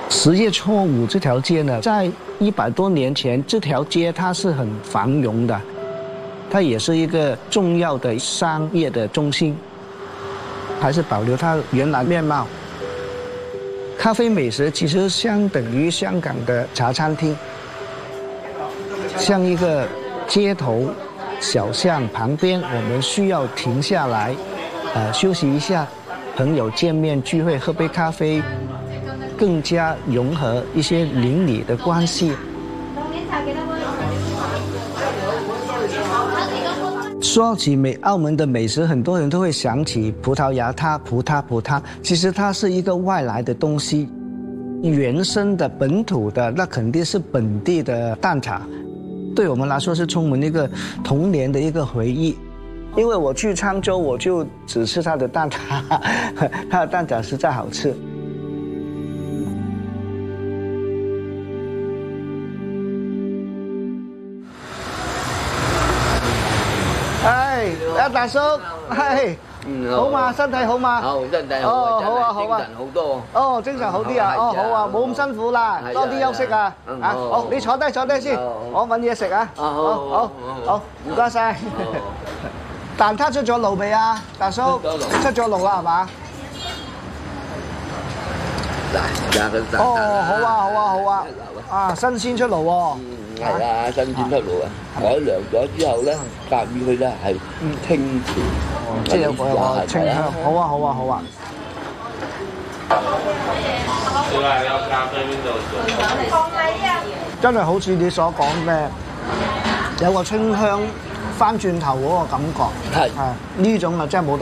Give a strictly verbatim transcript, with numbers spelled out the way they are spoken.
十月初五这条街呢，在一百多年前，这条街它是很繁荣的，它也是一个重要的商业的中心，还是保留它原来面貌。咖啡美食其实相等于香港的茶餐厅，像一个街头小巷旁边，我们需要停下来，呃，休息一下，朋友见面聚会，喝杯咖啡。更加融合一些邻里的关系。说起美澳门的美食，很多人都会想起葡萄牙塔、葡挞、葡挞，其实它是一个外来的东西，原生的本土的那肯定是本地的蛋挞，对我们来说是充满一个童年的一个回忆。因为我去沧州，我就只吃它的蛋挞，它的蛋挞实在好吃。阿大叔，係，好嘛？身體好嘛？ 好，身體好， 哦，好啊，好啊， 精神好多。 哦，精神好啲啊！哦，好啊，冇咁辛苦啦，多啲休息啊！啊，好，你坐低坐低先，我揾嘢食啊！好，好，好，唔該晒。蛋撻出咗爐未啊？大叔，出咗爐啦係嘛？哦，好啊，好啊，好啊，啊，新鮮出爐喎。 係啊，新鮮出爐啊！改良咗之後咧，隔遠佢咧係清甜， 即係有個有個清香。好啊，好啊，好啊。真係好似你所講嘅，有個清香翻轉頭嗰個感覺。係係呢種啊，真係冇得。